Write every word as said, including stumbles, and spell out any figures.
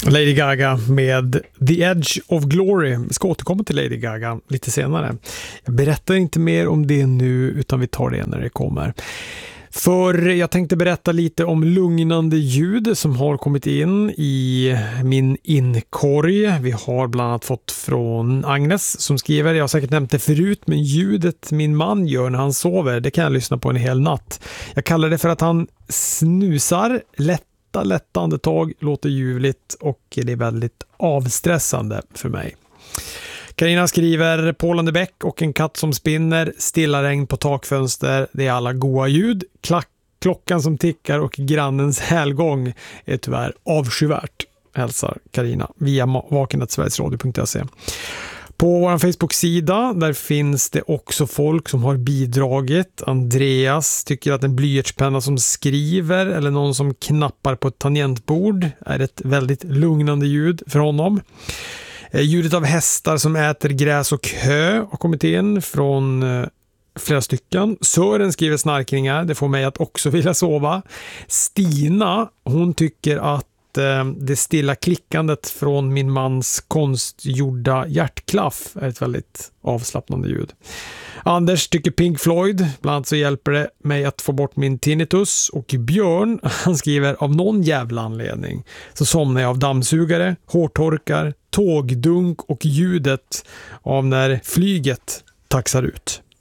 Lady Gaga med The Edge of Glory. Vi ska återkomma till Lady Gaga lite senare. Jag berättar inte mer om det nu, utan vi tar det när det kommer. För jag tänkte berätta lite om lugnande ljud som har kommit in i min inkorg. Vi har bland annat fått från Agnes som skriver: jag har säkert nämnt det förut, men ljudet min man gör när han sover, det kan jag lyssna på en hel natt. Jag kallar det för att han snusar lätt. Lätta andetag, låter ljuvligt och det är väldigt avstressande för mig. Carina skriver: pålande bäck och en katt som spinner, stilla regn på takfönster, det är alla goa ljud. Klack, klockan som tickar och grannens hälgång är tyvärr avskyvärt, hälsar Carina via vaken at sverigesradio punkt se. På vår Facebook-sida där finns det också folk som har bidragit. Andreas tycker att en blyertspenna som skriver eller någon som knappar på ett tangentbord är ett väldigt lugnande ljud för honom. Ljudet av hästar som äter gräs och hö har kommit in från flera stycken. Sören skriver snarkningar, det får mig att också vilja sova. Stina, hon tycker att det stilla klickandet från min mans konstgjorda hjärtklaff är ett väldigt avslappnande ljud. Anders tycker Pink Floyd, bland annat så hjälper det mig att få bort min tinnitus. Och Björn, han skriver: av någon jävla anledning så somnar jag av dammsugare, hårtorkar, tågdunk och ljudet av när flyget taxar ut.